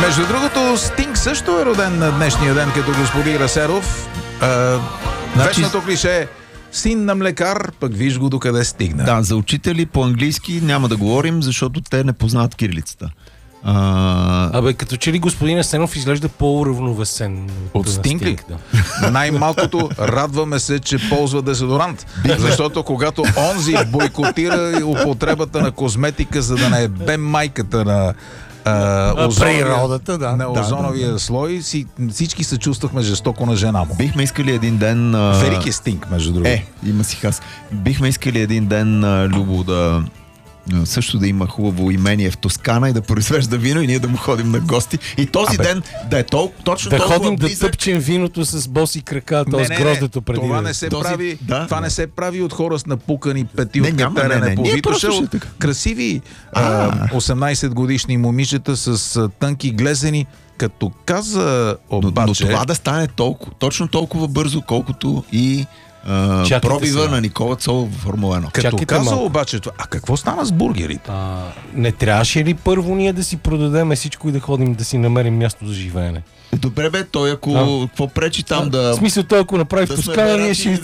Между другото, Стинг също е роден на днешния ден, като господин Расеров. Вечното клише: син на млекар, пък виж го докъде стигна. Да, за учители по английски няма да говорим, защото те не познават кирилицата. Като че ли господин Асенов изглежда по-уравновесен от Стинг ли? Да. Най-малкото радваме се, че ползва дезодорант. Защото когато онзи бойкотира употребата на козметика, за да не е бе майката на природата, да. На озоновия слой, всички се чувствахме жестоко на жена му. Бихме искали един ден... Велики Стинг, между другото. Има си хас. Бихме искали един ден, Любо, да... също да има хубаво имение в Тоскана и да произвежда вино и ние да му ходим на гости. И този ден да е точно да толкова ходим близък. Да тъпчем виното с боси крака, т.е. гроздето преди. Това не се прави. Това не се прави от хора с напукани пети от катерене по Витоша. Красиви 18 годишни момичета с тънки глезени. Като каза обаче... Но това да стане точно толкова бързо, колкото и пробива на Никола Цол в Формула 1. Като каза обаче това, какво стана с бургерите? Не трябваше ли първо ние да си продадем всичко и да ходим да си намерим място за живеене? Добре бе, той ако какво пречи там да... В смисъл, той ако направи в Тоскана, ние ще...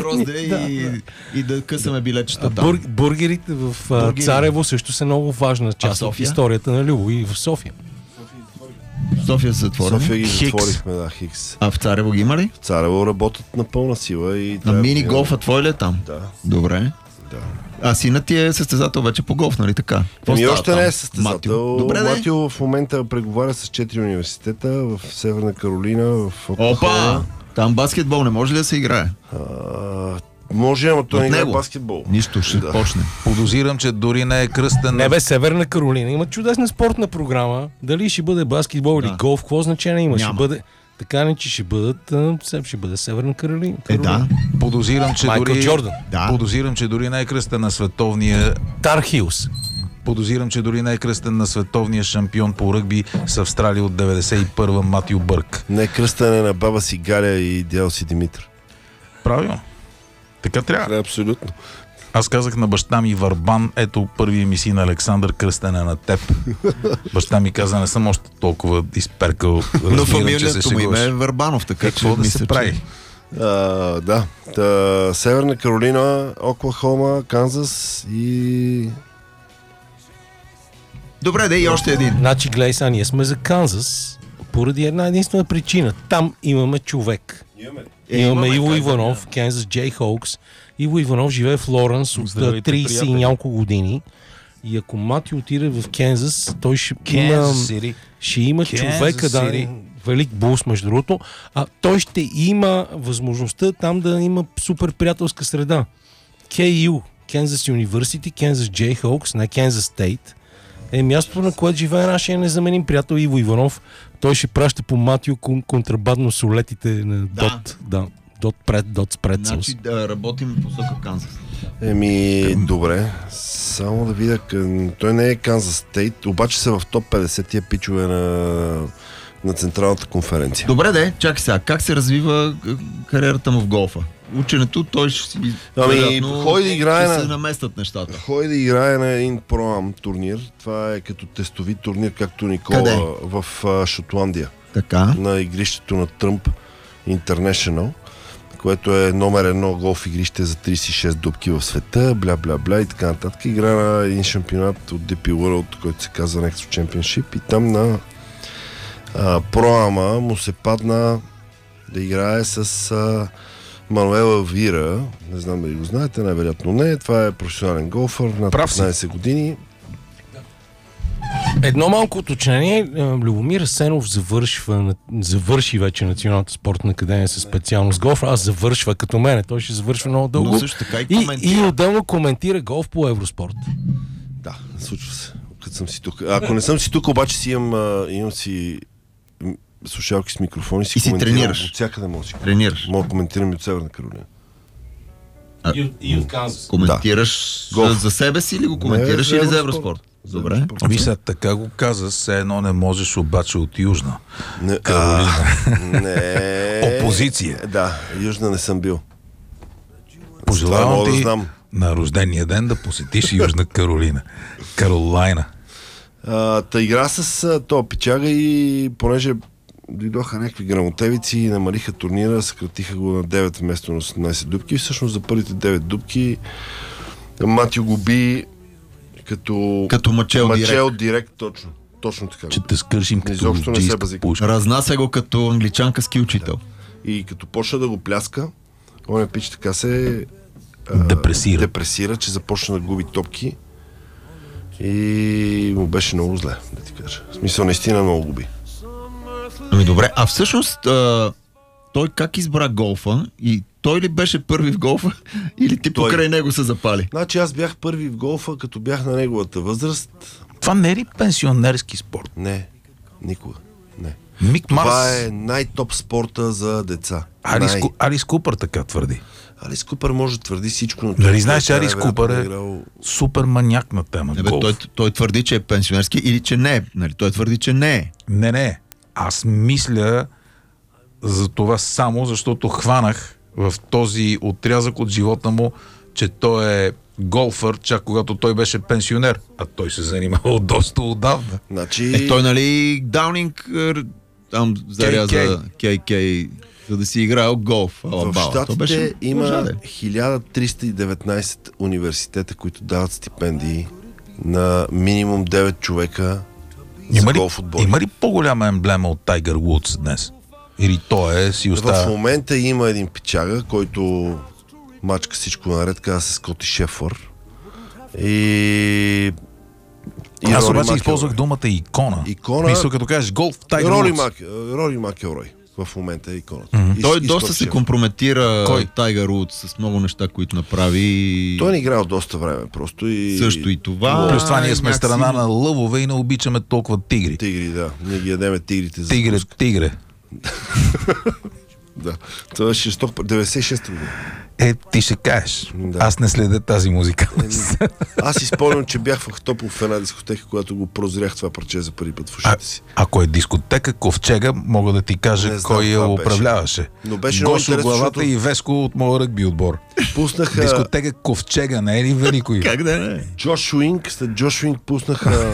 и да късаме билетчета там. Бургерите в Царево също са много важна част от историята на Любо и в София. София са затворени. София ги затворихме, да, Хикс. А в Царево ги има ли? В Царево работят на пълна сила и... На мини голфа твой ли е там? Да. Добре. Да. А синът ти е състезател вече по голф, нали така? Още не е състезател. Матио в момента преговаря с 4 университета в Северна Каролина, в Оклахома. Опа! Там баскетбол не може ли да се играе? Може, ама той не играе баскетбол. Нищо, ще почне. Подозирам, че дори не е кръстен. Не бе, Северна Каролина има чудесна спортна програма. Дали ще бъде баскетбол или голф, какво значение има? Ще бъде... Така не, че ще бъде Северна Каролина. Да. Подозирам, че Майкъл Джордан. Подозирам, че дори не е кръстен на световния... Тар Хилс. Подозирам, че дори не е кръстен на световния шампион по ръгби с Австралия от 91-а Матио Бърк. Не е кръстен на баба си Галя и дядо си Димитър. Правилно. Така трябва. Абсолютно. Аз казах на баща ми Върбан, ето първия ми син Александър, кръстен е на теб. Баща ми каза, не съм още толкова изперкал. Но фамилията му име е Върбанов, така че да се прави. Да. Северна Каролина, Оклахома, Канзас и... Добре, да и още един. Значи, гледай сега, ние сме за Канзас поради една единствена причина. Там имаме човек. Имаме Иво Иванов, Kansas Jayhawks. Иво Иванов живее в Лоренс от 30 и няколко години. И ако Мати отиде в Кензас, той ще има човека, велик булс, между другото, той ще има възможността там да има супер приятелска среда. KU, Kansas University, Kansas Jayhawks, на Kansas State, е мястото, на което живее нашия незаменим приятел Иво Иванов. Той ще праща по Матио контрабандно солетите на Дот Pretzels. Значи да работим по посока Канзас. Добре. Само да видя, той не е Канзас Стейт, обаче са в топ 50 тия пичове на Централната конференция. Добре де, чакай сега, как се развива кариерата му в голфа? Ученето, той ще си... Ходи да играе се наместят нещата. Ходи да играе на един Pro-Am турнир. Това е като тестови турнир, както Никола в Шотландия. Така. На игрището на Тръмп International, което е номер 1 голф игрище за 36 дупки в света, бля-бля-бля и така нататък. Игра на един шампионат от DP World, който се казва Next Championship, и там на Pro-Ама му се падна да играе с Мануела Вира. Не знам дали го знаете, най-вероятно не. Това е професионален голфър на 15 години. Едно малко уточнение. Любомир Асенов завърши вече Националната спортна академия със специалност голф. Аз завършва като мене. Той ще завършва много дълго. Но също така и отделно коментира голф по Евроспорт. Да, случва се. Като съм си тук. Ако не съм си тук, обаче си имам си слушалки с микрофони, си тренираш. От всякъде мога си тренираш. Мога да коментирам и от Северна Каролина. И от Канзас. Коментираш за себе си или го коментираш или за Евроспорт? Добре. Виж, така го каза, все едно не можеш обаче от Южна Каролина. Не. Опозиция. Да, Южна не съм бил. Пожелавам ти на рождения ден да посетиш Южна Каролина. Каролайна. Та игра с този печага и понеже дойдоха някакви грамотевици и намалиха турнира, съкратиха го на 9 вместо на 18 дупки. И всъщност за първите 9 дупки Матио го би като мачел директ, точно така. Че те скършим като джийска пушка. Разнася го като англичанка ски учител. Да. И като почна да го пляска, он пич така се депресира, че започна да губи топки и му беше много зле, да ти кажа. В смисъл, наистина много губи. Ами добре, а всъщност той как избра голфа и той ли беше първи в голфа или ти покрай него се запали? Значи аз бях първи в голфа, като бях на неговата възраст. Това не е ли пенсионерски спорт? Не, никога. Не. Това е най-топ спорта за деца. Алис Купър така твърди. Алис Купър може да твърди всичко, но нали знаеш, че Алис Купър е супер маняк на тема голф. Той твърди, че е пенсионерски или че не е. Нали? Той твърди, че не е. Не. Аз мисля за това само, защото хванах в този отрязък от живота му, че той е голфър, чак когато той беше пенсионер. А той се занимавал доста отдавна. Значи... той нали Даунинг там заряза КК, за да си играл голф. В щатите има 1319 университета, които дават стипендии на минимум 9 човека за голф отбор. Има ли по-голяма емблема от Тайгър Вудс днес? Или той си остава... В момента има един пичага, който мачка всичко наред, каза се Скоти Шефър. Аз обаче използвах думата икона. Мисля, като кажеш голф, Тайгър Вудс. Рори Макелрой в момента е иконата. Той доста се компрометира, Тайгър Вудс, с много неща, които направи. Той не играл доста време просто. Също и това. Плюс това ние сме страна на лъвове и не обичаме толкова тигри. Тигри, да. Ние ги ядеме тигрите за Тигре. Да. Това е 96-та година. Ти ще кажеш. Да. Аз не следя тази музика. Аз си спомням, че бях в Ахтопол в една дискотека, когато го прозрях това парче за първи път в ушите си. Ако е дискотека Ковчега, мога да ти кажа кой я управляваше. Но беше Гошо от главата и Веско от моя ръгби отбор. Пуснаха... Дискотека Ковчега, не е ли велико? Как да не? След Джош Уинг пуснаха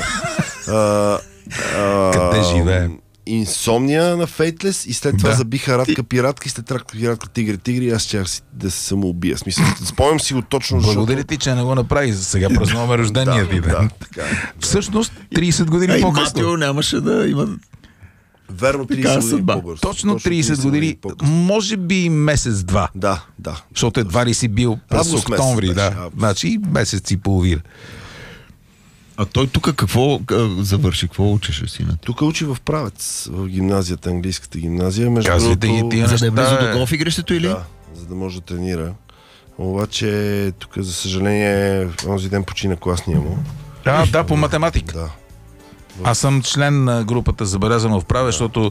къде живеем? Инсомния на Фейтлес и след това забиха Радка Пиратка и след Радка Пиратка Тигри и аз щях да се самоубия. Смисъл, спомням си го точно. Благодаря ти, че не го направи. Сега празнуваме рождения ти ден. Всъщност 30 години по-късно. Матио нямаше да има... Верно, 30 години по-бързо. Точно 30 години, може би месец-два. Да. Защото едва ли си бил през октомври. Значи месец и половина. А той тук какво завърши? Какво учеше сина? Тук учи в Правец, в гимназията, английската гимназия. Казвайте ги тия неща. За да е близо до голф игрището или? Да, за да може да тренира. Обаче тук, за съжаление, онзи ден почина класния му. Да, по математика. Да. Аз съм член на групата Забелязано в Правец, защото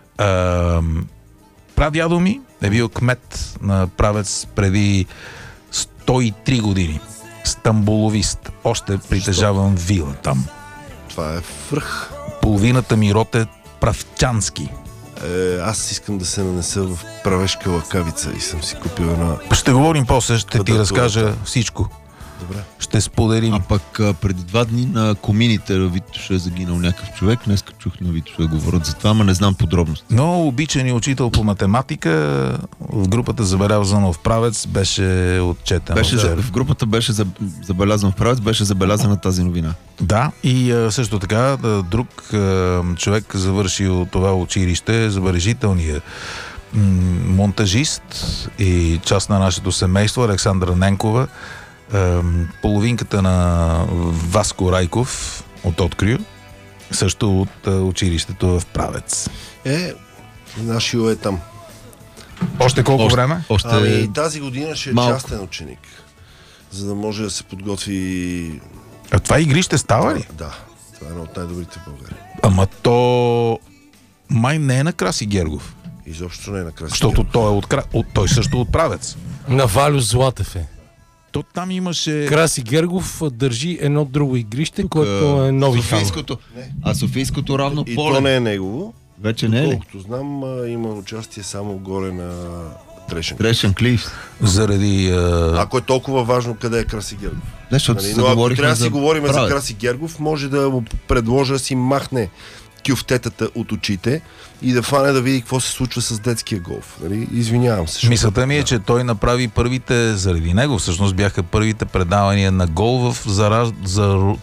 прадядо ми е бил кмет на Правец преди 103 години. Стамбуловист. Още притежавам вила там. Това е връх. Половината ми род е правчански. Аз искам да се нанеса в правешка лакавица и съм си купил една... Ще говорим после, ще ти разкажа всичко. Добре. Ще споделим. А пък преди 2 дни на комините на Витоша е загинал някакъв човек. Днес чух на Витоша да говорят за това, ама не знам подробности. Но обичани учител по математика в групата Забелязано в Правец беше отчетен. В групата беше Забелязано в Правец, беше забелязана тази новина. Да, и също така друг човек завършил това училище, забележителният монтажист и част на нашето семейство Александра Ненкова, половинката на Васко Райков от Открил, също от училището в Правец. Нашио е там. Още колко време? Тази година ще е частен ученик, за да може да се подготви... А това игрище става ли? Да, това е едно от най-добрите в България. Ама то май не е на Краси Гергов. Изобщо не е на Краси Защото той също от Правец. На Валю Златев е. То там имаше... Краси Гергов държи едно друго игрище, което е Нови Хан. А Софийското равно и поле. И то не е негово. Вече не е ли? Колкото знам, има участие само горе на Трешен Клифс. Заради... Ако е толкова важно къде е Краси Гергов. Но ако трябва да си говорим за Краси Гергов, може да му предложа да си махне кюфтетата от очите и да фане да види какво се случва с детския голф. Нали? Извинявам се. Мисълта ми е, че той направи първите, заради него всъщност бяха първите предавания на гол за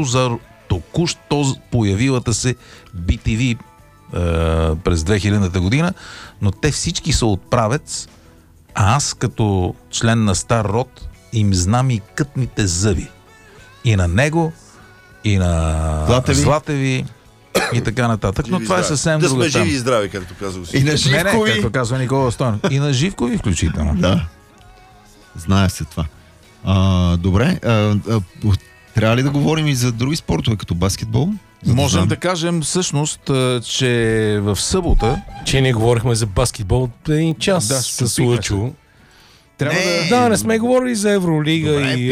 току-що появилата се BTV през 2000-та година, но те всички са от правец, а аз като член на стар род им знам и кътните зъби. И на него, и на Златеви, и така нататък. Но това е съвсем друга тема. Да сме живи и здрави, както казва и на Живкови. Не, както казва Никола Стойнов. И на Живкови включително. Да. Знае се това. Добре. Трябва ли да говорим и за други спортове, като баскетбол? Можем да кажем всъщност, че в събота... Че ние говорихме за баскетбол от един час с Лъчо. Не сме говорили за Евролига и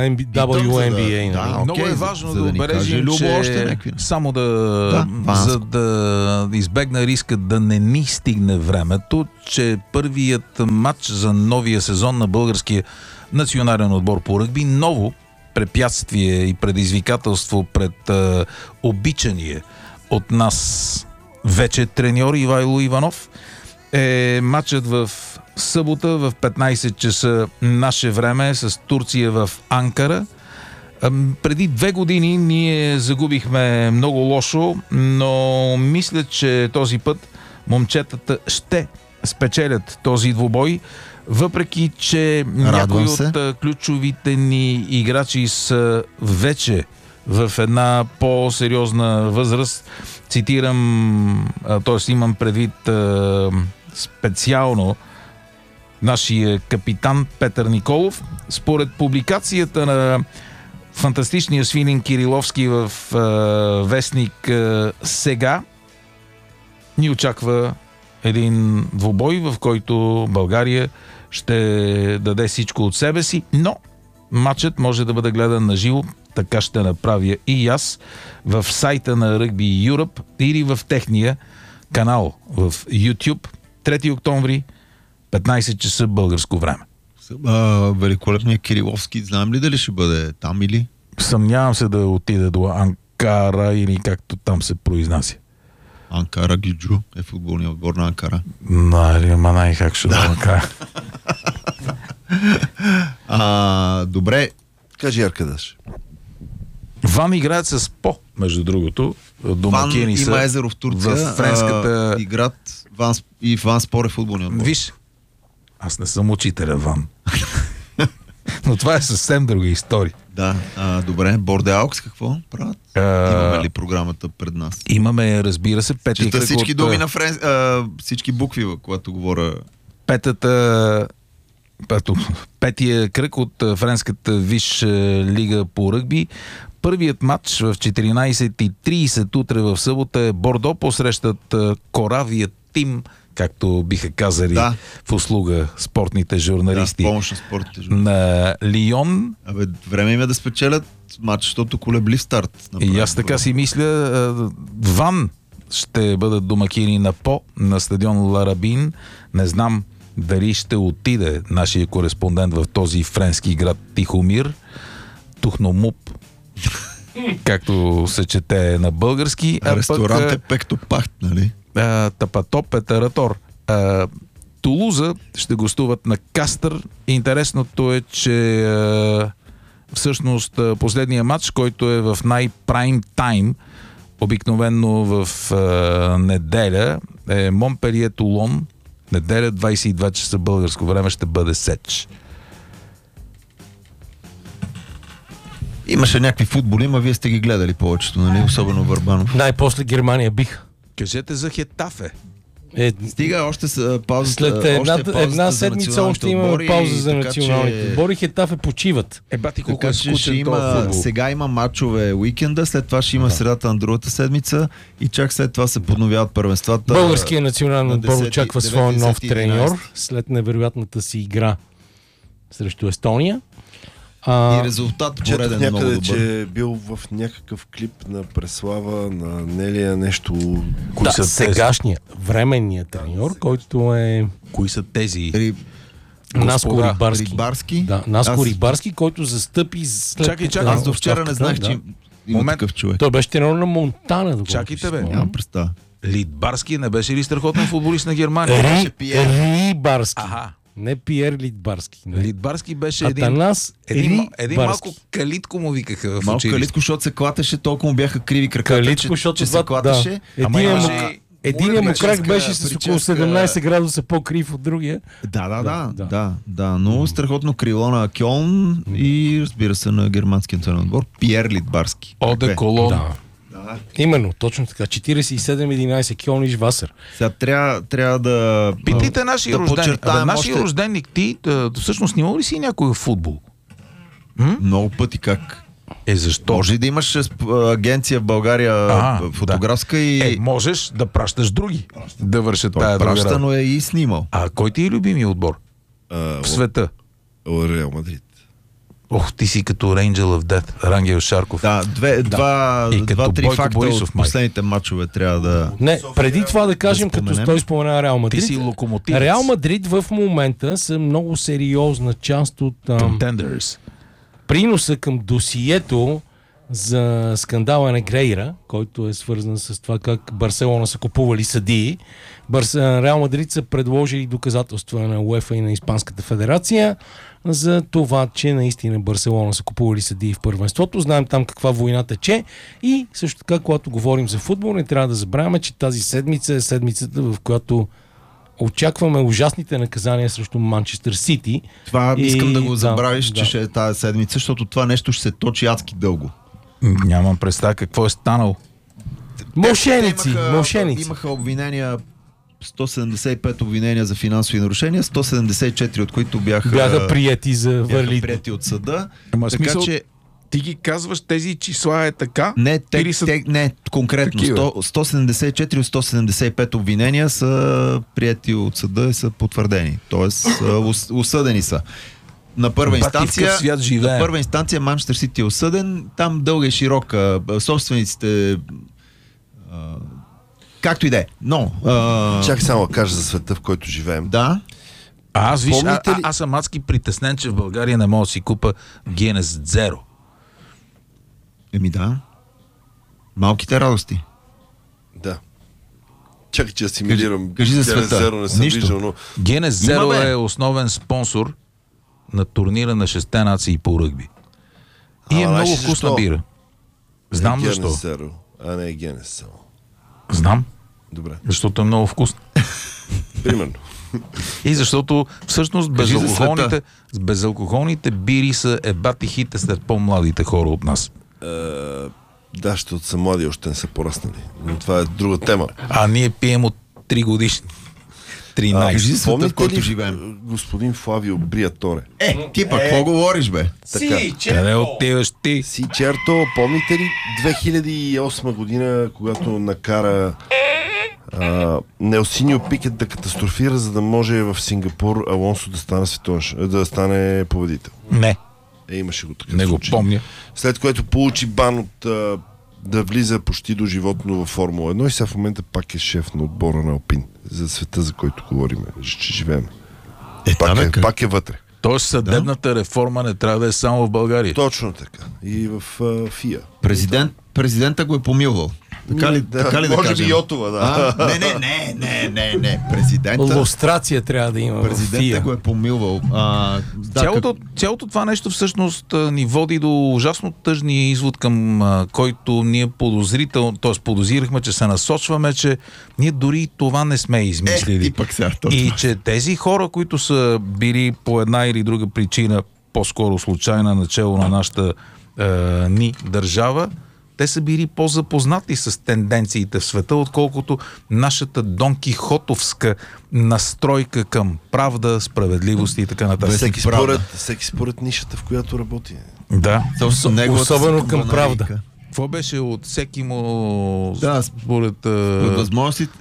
WNBA. Много е важно да отбележим, че само за да избегна риска да не ни стигне времето, че първият матч за новия сезон на българския национален отбор по ръгби, ново препятствие и предизвикателство пред обичания от нас вече треньор Ивайло Иванов, е матчът в събота в 15 часа наше време с Турция в Анкара. Преди 2 години ние загубихме много лошо, но мисля, че този път момчетата ще спечелят този двубой, въпреки че някои от ключовите ни играчи са вече в една по-сериозна възраст. Цитирам, т.е. имам предвид специално нашия капитан Петър Николов. Според публикацията на фантастичния Свилин Кириловски в вестник Сега, ни очаква един двубой, в който България ще даде всичко от себе си, но матчът може да бъде гледан на живо, така ще направя и аз в сайта на Rugby Europe или в техния канал в YouTube. 3 октомври, 15 часа българско време. Великолепният Кириловски, знаем ли дали ще бъде там или? Съмнявам се да отиде до Анкара или както там се произнася. Анкара Гиджу е футболният отбор на Анкара. Манай как ще да Анкара. Добре. Кажи Аркадаш. Ван играят с По, между другото. Домакини са. Има езеро в Турция. В френската... Играт Ван Спор е футболният отбор. Виж, аз не съм учителя Ван. Но това е съвсем друга история. Да, добре. Бордеалкс какво правят? Имаме ли програмата пред нас? Имаме, разбира се, петия кръг всички думи на всички букви, когато говоря. Петия кръг от френската Висша лига по ръгби. Първият матч в 14:30 утре в събота е Бордо посрещат коравия тим, както биха казали в услуга спортните журналисти на Лион. Време им е да спечелят матч, защото колеблив старт. И аз така си мисля. Ван ще бъдат домакини на По на стадион Ларабин. Не знам дали ще отиде нашия кореспондент в този френски град Тихомир. Тухномуп, както се чете на български. Ресторант е Пектопахт, нали? Тапатоп е Таратор. Тулуза ще гостуват на Кастър. Интересното е, че всъщност последния матч, който е в най-прайм тайм, обикновено в неделя, е Монпелие Тулон. Неделя 22 часа българско време ще бъде Сеч. Имаше някакви футболи, ма вие сте ги гледали повечето, нали? Особено Върбанов. Най-после Германия бих. Кажете за Хетафе. Стига още с пауза. След една седмица още имаме пауза за националните отбори. Хетафе почиват. Бати колко е скучен този футбол. Сега има матчове уикенда, след това ще има средата на другата седмица и чак след това се подновяват първенствата. Българският национален отбор очаква своя нов треньор след невероятната си игра срещу Естония. И резултат пореден много някъде, добър. че е бил в някакъв клип на Преслава, на Нелия, нещо... Да, сегашния, временният треньор, който е... Кои са тези? Наско Рибарски. Да, Наско Рибарски, който застъпи след... Чакай, аз до вчера не знаех, че има такъв човек. Той беше треньор на Монтана. Чакайте, бе. Нямам представа. Литбарски не беше ли страхотен футболист на Германия? Рибарски. Аха. Не Пиер Литбарски. Не. Литбарски беше един малко калитко му викаха в малко училище. калитко, защото се клатеше, толкова му бяха криви краката, Калитко, че се клатеше. Да. Единият му крак беше с около 17 градуса по-крив от другия. Да, но страхотно крило на Кьолн и разбира се на германския национален отбор Пиер Литбарски. Оде Колон. Да. Именно, точно така. 47-11 Кьолниш Васер. Сега трябва да... Питайте нашия рожденник. Нашия още... рожденник ти, всъщност снимал ли си някой в футбол? Много пъти как? Защо? Може да имаш агенция в България фотографска и... можеш да пращаш други да вършат тая друга работа. Пращано е и снимал. А кой ти е любимия отбор в света? Реал Мадрид. Ох, ти си като Angel of Death, Рангел Шарков. Да, два-три факта от последните матчове трябва да... Не, преди това да кажем, като той спомена Реал Мадрид. Ти си локомотивец. Реал Мадрид в момента са много сериозна част от приноса към досието за скандала на Грейра, който е свързан с това как Барселона са купували съдии. Реал Мадрид са предложили доказателства на УЕФА и на Испанската федерация за това, че наистина Барселона са купували съдии в първенството. Знаем там каква война тече и също така, когато говорим за футбол, не трябва да забравяме, че тази седмица е седмицата, в която очакваме ужасните наказания срещу Манчестър Сити. Това искам да го забравиш, че ще е тази седмица, защото това нещо ще се точи адски дълго. Нямам представа какво е станало. Мошеници. Имаха обвинения, 175 обвинения за финансови нарушения, 174 от които бяха приети за валидни. Приети от съда. Така че ти ги казваш, тези числа е така? Не, не конкретно. 174 от 175 обвинения са приети от съда и са потвърдени. Тоест, осъдени са. На първа инстанция Манчестър Сити е осъден. Там дълга и широка. Собствениците... както и да е. Но... Чак само да кажа за света, в който живеем. Да. Аз съм адски притеснен, че в България не мога да си купа Guinness Zero. Да. Малките радости. Да. Чакай, че асимилирам. Кажи за света. Zero не съм виждал, но... Guinness Zero е основен спонсор на турнира на 6 нации по ръгби. И е много вкусна бира. Знам защо. Zero, а не Guinness само. Знам. Добре. Защото е много вкусно. Примерно. И защото всъщност безалкохолните бири са ебати хите след по-младите хора от нас. Да, защото са млади, още не са пораснали. Но това е друга тема. А ние пием от 3 годишни. 13. Помните ли живеем? Господин Флавио Бриаторе? Ти пък, какво говориш, бе? Къде отиваш ти? Си, черто, помните ли 2008 година, когато накара Нелсиньо Пикет да катастрофира, за да може в Сингапур Алонсо да стане победител? Не. Имаше го така. Не го помня. След което получи бан от да влиза почти до животно във Формула 1 и сега в момента пак е шеф на отбора на Алпин за света, за който говорим, че живеем. Пак е вътре. Тоест съдебната реформа не трябва да е само в България. Точно така. И в ФИА. Президента го е помилвал. Така ли да може кажем? би Йотова, да. Не. Президента... Лустрация трябва да има. Президента го е помилвал. Цялото това нещо всъщност ни води до ужасно тъжния извод, към който ние подозирахме, че се насочваме, че ние дори това не сме измислили. И че тези хора, които са били по една или друга причина по-скоро случайна начало на нашата ни държава, те са били по-запознати с тенденциите в света, отколкото нашата донкихотовска настройка към правда, справедливост и така нататък. Всеки според нишата, в която работи. Да. Особено към правда. Какво беше от всеки му според възможностите?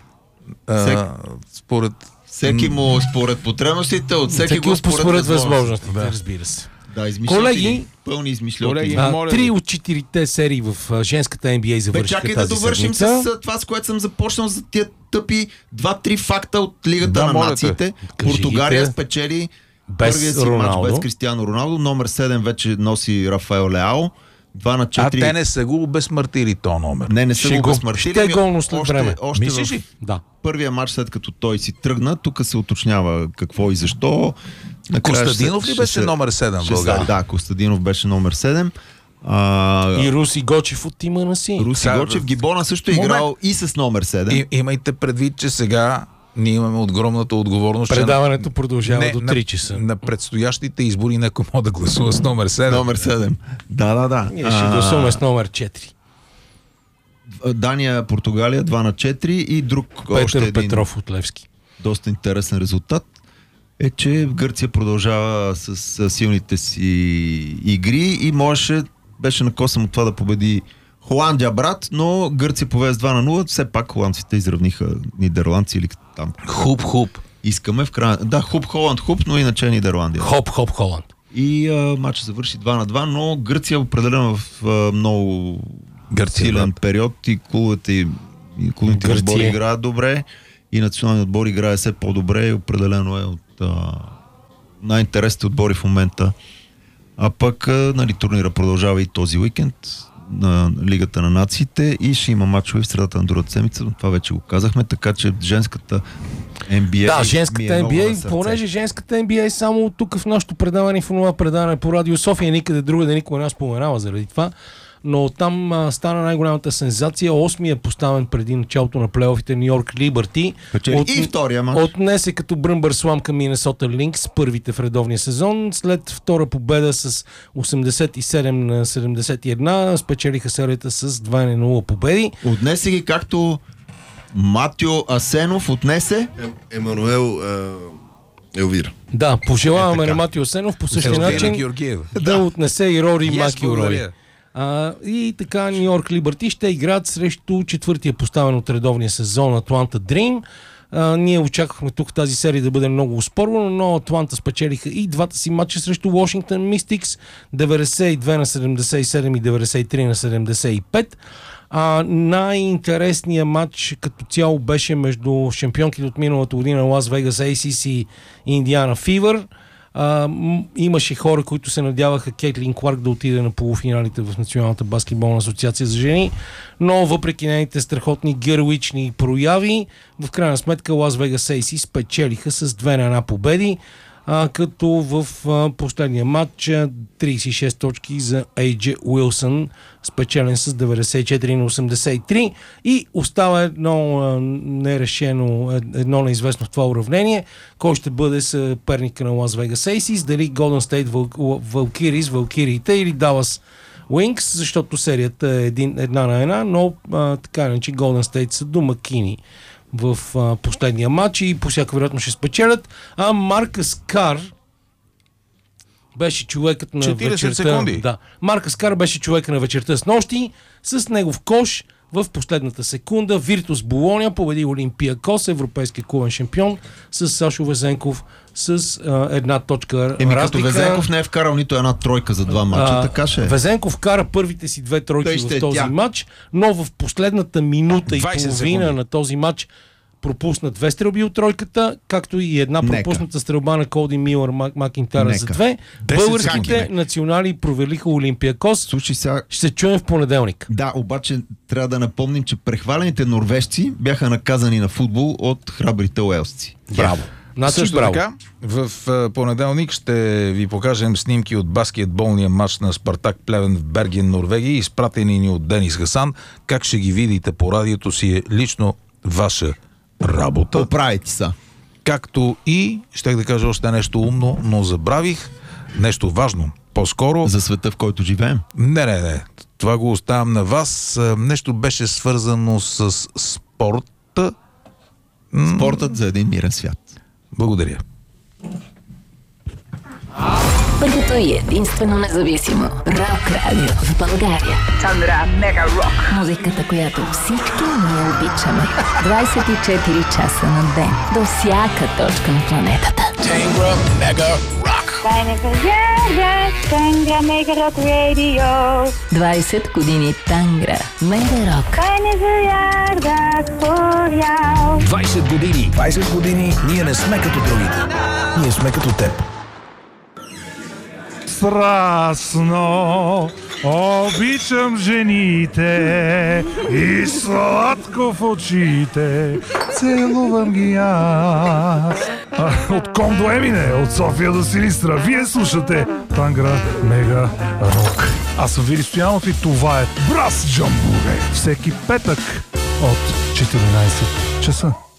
Според всеки му според потребностите, от всеки го според възможностите. Разбира се. Да, измишлители. Пълни измишлители. 3 от 4 серии в женската NBA завършиха тази седмица. Чакай да довършим с това, с което съм започнал, за тия тъпи 2-3 факта от Лигата на нациите. Португалия спечели първия си матч без Кристиано Роналдо. Номер 7 вече носи Рафаел Леао. 2-4. А те не са го обезсмъртили то номер. Не са го обезсмъртили. Ще е голно след време. Мислиш ли? Да. Първия матч, след като той си тръгна, тук се уточнява какво и защо. Костадинов ли беше номер 7 в България? Да, Костадинов беше номер 7. И Руси Гочев от тима на си. Руси Гочев, Гибона също е играл и с номер 7. Имайте предвид, че сега ние имаме огромната отговорност. Предаването продължава до 3 часа. На предстоящите избори някой може да гласува с номер 7. Номер 7. Да. Ние ще гласуваме с номер 4. Дания, Португалия 2-4 и друг Петър още един Петров от Левски. Доста интересен резултат е, че Гърция продължава с силните си игри и беше на косъм от това да победи Холандия, брат, но Гърция поведе с 2-0. Все пак холандците изравниха нидерландци или там. Хуп. Искаме в края. Да, Холанд, но иначе Нидерландия. Холанд. И матчът завърши 2-2, но Гърция е определена в много силен период и клубните отбори играят добре и националният отбор играе все по-добре и определено е от най-интересните отбори в момента. А пък турнира продължава и този уикенд на Лигата на нациите и ще има мачове в средата на другата седмица, но това вече го казахме, така че женската NBA... Да, женската NBA, понеже женската NBA е само тук в нашото предаване, в това предаване по Радио София, никъде другаде никой не споменава заради това, но там стана най-голямата сензация. 8-ми е поставен преди началото на плейофите Нью Йорк Либърти. И втория мач. Отнесе като бръмбър сламка Минесота Линкс, първите в редовния сезон. След втора победа с 87-71 спечелиха серията с 2-0 победи. Отнесе ги както Матио Асенов отнесе Емануел Елвира. Да, пожелаваме на Матио Асенов по същия начин да отнесе и Рори Макилрой. И така Нью Йорк Либърти ще играят срещу четвъртия поставен от редовния сезон Атланта Дрим. Ние очаквахме тук тази серия да бъде много успорвана, но Атланта спечелиха и двата си матча срещу Washington Mystics 92-77 и 93-75. Най-интересният матч като цяло беше между шампионките от миналата година Лас Вегас ACC и Индиана Фивър. Имаше хора, които се надяваха Кейтлин Кларк да отиде на полуфиналите в Националната баскетболна асоциация за жени, но въпреки нейните страхотни героични прояви, в крайна сметка Лас Вегас ACC спечелиха с 2-1 победи, като в последния матч 36 точки за Ейдже Уилсън, спечелен с 94-83, и остава едно нерешено, едно неизвестно в това уравнение, кой ще бъде съперника на Лас Вегас Aces, дали Golden State Валкириите или Dallas Wings, защото серията е една на една, но така иначе Golden State са домакини в последния матч и по всяка вероятност ще спечелят. А Маркъс Кар беше човекът на 40 вечерта. Секунди. Да. Маркъс Кар беше човека на вечерта с нощи. С негов кош в последната секунда Виртус Болоня победи Олимпиакос, европейски клубен шампион, с Сашо Везенков с една точка разлика. Като Везенков не е вкарал нито една тройка за два матча, така ще е. Везенков вкара първите си 2 тройки в този матч, но в последната минута и половина на този матч пропусна 2 стрелби от тройката, както и една пропусната стрелба на Колди Милър Макинтара за 2. Българските национали провалиха Олимпиакос. Слушай, сега... Ще се чуем в понеделник. Да, обаче трябва да напомним, че прехвалените норвежци бяха наказани на футбол от храбрите уелсци. Браво! Също така, в понеделник ще ви покажем снимки от баскетболния матч на Спартак Плевен в Берген, Норвегия, изпратени ни от Денис Хасан. Как ще ги видите по радиото си е лично ваша работа. Поправите са. Както и, щях да кажа още нещо умно, но забравих нещо важно. По-скоро... За света, в който живеем? Не. Това го оставям на вас. Нещо беше свързано с спорта. Спортът за един мирен свят. Благодаря. Първото и единствено независимо рок радио в България. Сандра Мега Рок. Музиката, която всички ние обичаме. 24 часа на ден. До всяка точка на планетата. Сандра Мега Рок. Fijne verjaardag, Tangra Mega Rock Radio. 20 години Тангра Мега Рок. Fijne verjaardag voor jou. 20 години. 20 години ние не сме като другите. Ние сме като теб. Страстно обичам жените и сладко в очите целувам ги аз. От Ком до Емине, от София до Силистра, вие слушате Тангра Мега Рок. Аз съм Вили Стоянов и това е Брас Джамбуре. Всеки петък от 14 часа.